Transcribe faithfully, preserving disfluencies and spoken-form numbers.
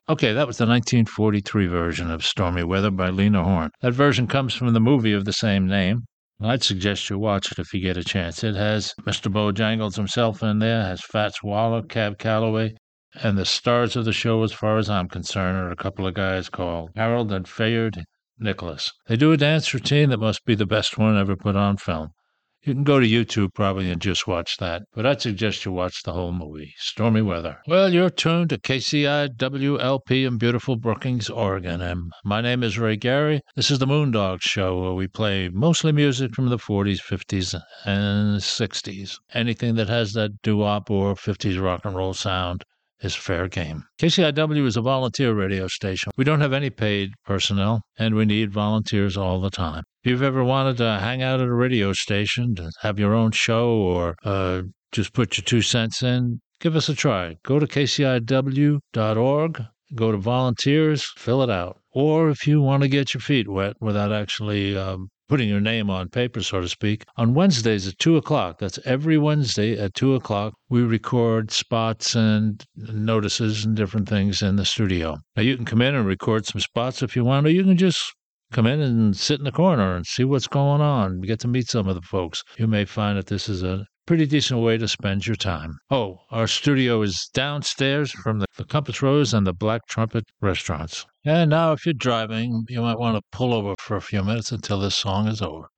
Okay, that was the nineteen forty-three version of Stormy Weather by Lena Horne. That version comes from the movie of the same name. I'd suggest you watch it if you get a chance. It has Mister Bojangles himself in there, has Fats Waller, Cab Calloway, and the stars of the show, as far as I'm concerned, are a couple of guys called Harold and Fayard Nicholas. They do a dance routine that must be the best one ever put on film. You can go to YouTube probably and just watch that, but I'd suggest you watch the whole movie, Stormy Weather. Well, you're tuned to K C I W L P in beautiful Brookings, Oregon, and my name is Ray Gary. This is the Moondog Show, where we play mostly music from the forties, fifties, and sixties. Anything that has that doo-wop or fifties rock and roll sound is fair game. K C I W is a volunteer radio station. We don't have any paid personnel, and we need volunteers all the time. If you've ever wanted to hang out at a radio station, to have your own show, or uh, just put your two cents in, give us a try. Go to K C I W dot org, go to volunteers, fill it out. Or if you want to get your feet wet without actually um, putting your name on paper, so to speak, on Wednesdays at two o'clock, that's every Wednesday at two o'clock, we record spots and notices and different things in the studio. Now, you can come in and record some spots if you want, or you can just come in and sit in the corner and see what's going on. Get to meet some of the folks. You may find that this is a pretty decent way to spend your time. Oh, our studio is downstairs from the, the Compass Rose and the Black Trumpet restaurants. And now, if you're driving, you might want to pull over for a few minutes until this song is over.